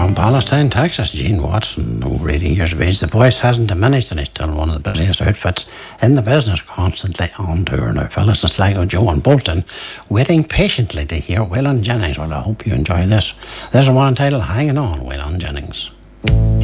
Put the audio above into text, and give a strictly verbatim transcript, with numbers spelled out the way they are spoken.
From Palestine, Texas, Gene Watson, over eighty years of age, the voice hasn't diminished and he's still one of the busiest outfits in the business, constantly on tour. Now, fellas in Sligo, Joe and Bolton, waiting patiently to hear Waylon Jennings. Well, I hope you enjoy this. This is one entitled Hanging On, Waylon Jennings.